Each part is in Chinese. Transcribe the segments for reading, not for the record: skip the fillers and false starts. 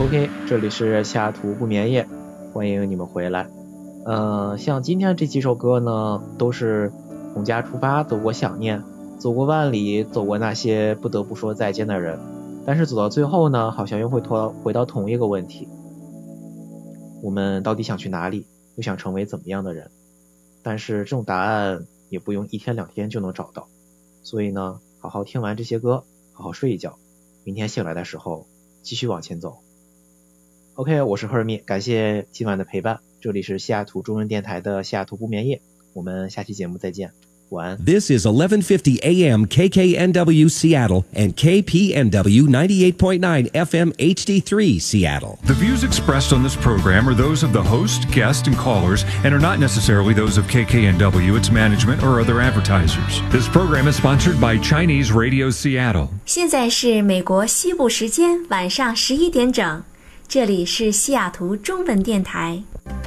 OK， 这里是下图不眠夜，欢迎你们回来。像今天这几首歌呢，都是从家出发，走过想念，走过万里，走过那些不得不说再见的人。但是走到最后呢，好像又会回到同一个问题：我们到底想去哪里，又想成为怎么样的人？但是这种答案也不用一天两天就能找到。所以呢，好好听完这些歌，好好睡一觉，明天醒来的时候继续往前走。OK， 我是赫尔密，感谢今晚的陪伴。这里是西雅图中文电台的西雅图不眠夜，我们下期节目再见，晚安。 This is 1150 AM KKNW Seattle and KPNW 98.9 FM HD3 Seattle. The views expressed on this program are those of the host, guests, and callers and are not necessarily those of KKNW, its management, or other advertisers. This program is sponsored by Chinese Radio Seattle. 现在是美国西部时间晚上11点整，这里是西雅图中文电台。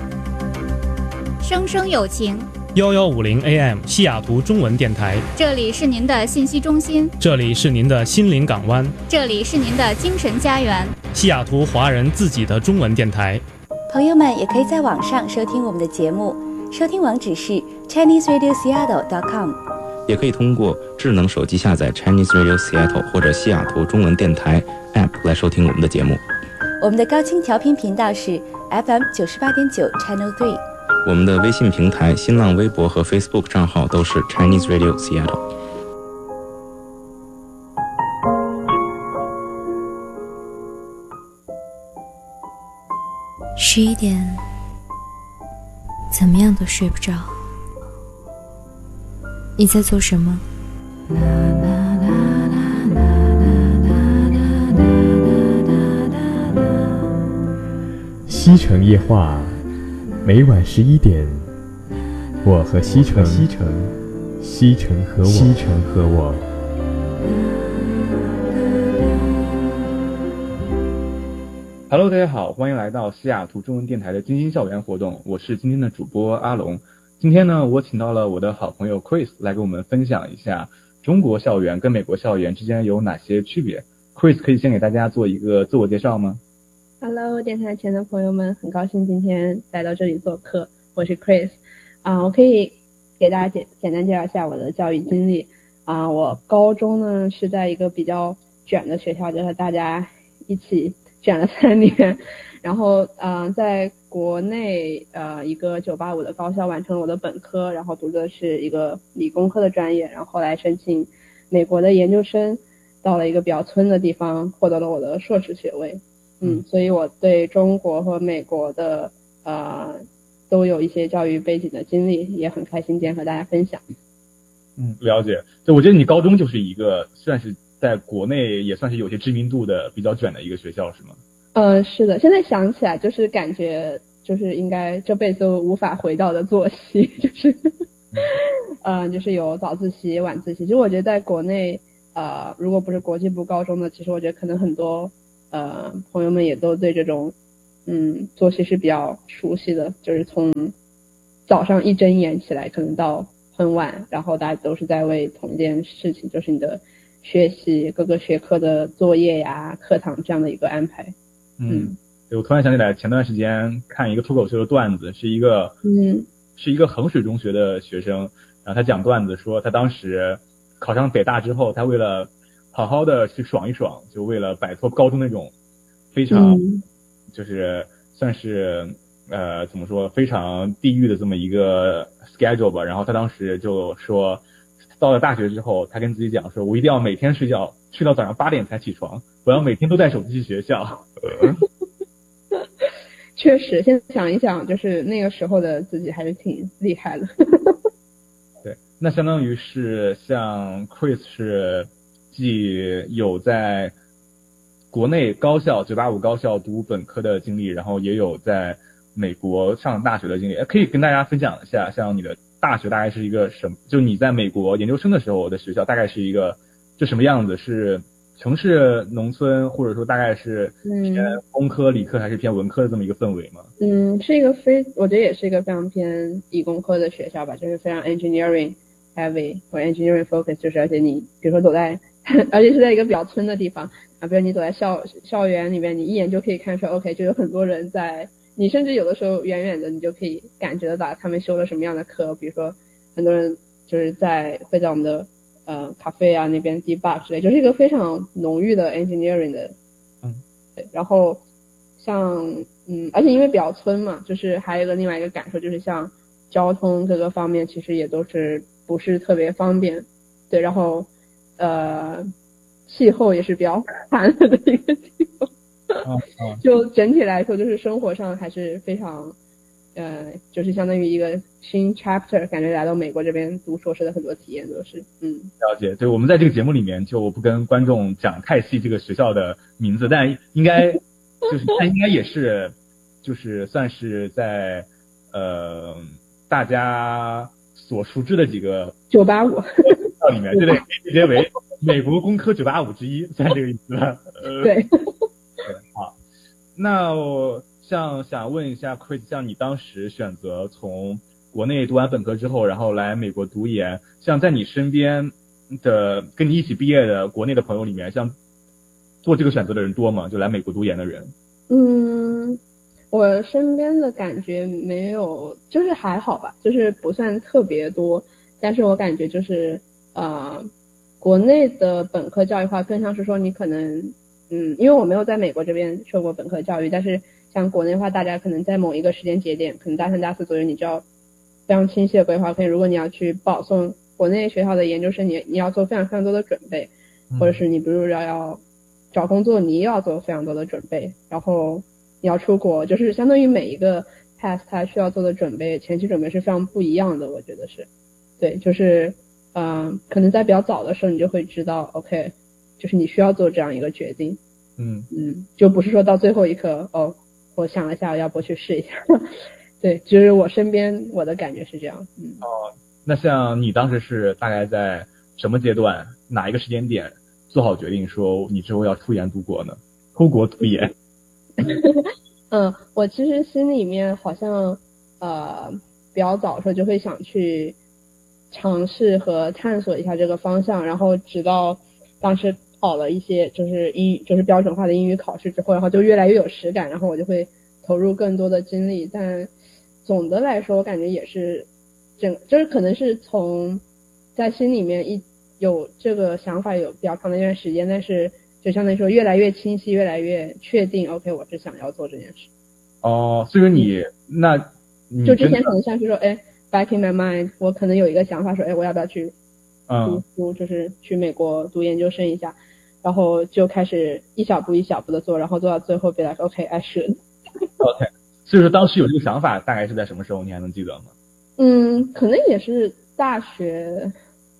声声有情 1150 AM 西雅图中文电台， 这里是您的信息中心， 这里是您的心灵港湾， 这里是您的精神家园， 西雅图华人自己的中文电台。 朋友们也可以在网上收听我们的节目，收听网址是 ChineseRadioSeattle.com， 也可以通过智能手机下载 Chinese Radio Seattle 或者西雅图中文电台 App 来收听我们的节目。 我们的高清调频频道是 FM 98.9 Channel 3。 我们的微信平台、新浪微博和 Facebook 账号都是 Chinese Radio Seattle。 11点，怎么样都睡不着。你在做什么？ 西城夜话，每晚11点，我和西城，西城和我。 Hello， 大家好，欢迎来到西雅图中文电台的精英校园活动，我是今天的主播阿龙。今天呢，我请到了我的好朋友 Chris 来给我们分享一下中国校园跟美国校园之间有哪些区别。Chris 可以先给大家做一个自我介绍吗？ Hello， 电台前的朋友们，很高兴今天来到这里做客，我是 Chris。我可以给大家简单介绍一下我的教育经历。我高中呢是在一个比较卷的学校，就是大家一起卷了3年，然后在国内一个985的高校完成了我的本科，然后读的是一个理工科的专业，然后后来申请美国的研究生，到了一个比较村的地方，获得了我的硕士学位。所以我对中国和美国的都有一些教育背景的经历，也很开心今天和大家分享。 了解。就我觉得你高中就是一个算是在国内也算是有些知名度的比较卷的一个学校是吗？ 是的，现在想起来就是感觉就是应该这辈子都无法回到的作息，就是就是有早自习晚自习。其实我觉得在国内如果不是国际部高中的，其实我觉得可能很多朋友们也都对这种作息是比较熟悉的，就是从早上一睁眼起来可能到很晚，然后大家都是在为同一件事情，就是你的学习各个学科的作业呀、课堂这样的一个安排。 我突然想起来，前段时间看一个脱口秀的段子，是一个衡水中学的学生，然后他讲段子说他当时考上北大之后，他为了好好的去爽一爽，就为了摆脱高中那种非常就是算是怎么说非常地狱的这么一个 schedule 吧，然后他当时就说到了大学之后，他跟自己讲说，我一定要每天睡觉睡到早上8点才起床，我要每天都带手机去学校。 确实现在想一想，就是那个时候的自己还是挺厉害的。 对，那相当于是像 Chris 是既有在国内高校985高校读本科的经历，然后也有在美国上大学的经历。可以跟大家分享一下，像你的大学大概是一个什么，就你在美国研究生的时候的学校大概是一个就什么样子，是城市农村，或者说大概是偏工科理科还是偏文科的这么一个氛围吗？ 是一个我觉得也是一个非常偏理工科的学校吧，就是非常 engineering heavy 或 engineering focus， 就是而且你比如说走在而且是在一个比较村的地方啊，比如你走在校园里面，你一眼就可以看出来 OK 就有很多人在，你甚至有的时候远远的你就可以感觉得到他们修了什么样的课，比如说很多人就是会在我们的咖啡啊那边 debug 之类，就是一个非常浓郁的 engineering 的对，然后像而且因为比较村嘛，就是还有另外一个感受就是像交通各个方面其实也都是不是特别方便，对，然后气候也是比较寒冷的一个地方，就整体来说就是生活上还是非常就是相当于一个新 chapter， 感觉来到美国这边读硕士的很多体验都是了解。对，我们在这个节目里面就不跟观众讲太细这个学校的名字，但应该就是它应该也是就是算是在大家所熟知的几个 985 里面，对对，直接为美国工科985之一，算这个意思吧。 对。 好，那我想问一下 Chris， 像你当时选择从国内读完本科之后，然后来美国读研，像在你身边的跟你一起毕业的国内的朋友里面，像做这个选择的人多吗？就来美国读研的人？ 我身边的感觉没有，就是还好吧，就是不算特别多，但是我感觉就是国内的本科教育话更像是说你可能因为我没有在美国这边受过本科教育，但是像国内的话大家可能在某一个时间节点，可能大3大4左右你就要非常清晰的规划，可以如果你要去保送国内学校的研究生，你要做非常非常多的准备，或者是你比如要找工作你也要做非常多的准备，然后你要出国，就是相当于每一个 path 它需要做的准备，前期准备是非常不一样的，我觉得是对，就是可能在比较早的时候你就会知道 OK 就是你需要做这样一个决定，就不是说到最后一刻我想了一下要不去试一下对，就是我身边我的感觉是这样。 那像你当时是大概在什么阶段哪一个时间点做好决定说你之后要出研读国呢？出国读研我其实心里面好像比较早的时候就会想去尝试和探索一下这个方向，然后直到当时考了一些就是标准化的英语考试之后，然后就越来越有实感，然后我就会投入更多的精力，但总的来说我感觉也是就是可能是从在心里面有这个想法有比较长的一段时间，但是就相当于说越来越清晰越来越确定 OK 我是想要做这件事。 所以说你就之前可能像是说back in my mind 我可能有一个想法说我要不要去读书，就是去美国读研究生一下，然后就开始一小步一小步的做，然后做到最后be like OK I should OK。 所以说当时有这个想法大概是在什么时候，你还能记得吗？ 可能也是大学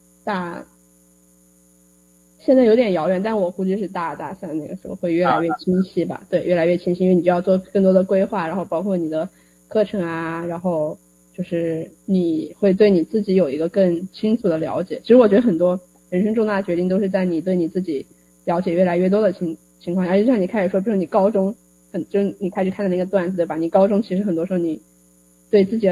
现在有点遥远，但我估计是大3那个时候会越来越清晰吧。对，越来越清晰，因为你就要做更多的规划，然后包括你的课程啊，然后就是你会对你自己有一个更清楚的了解。其实我觉得很多人生重大决定都是在你对你自己了解越来越多的情况下，而且像你开始说比如你高中就是你开始看的那个段子对吧，你高中其实很多时候你对自己的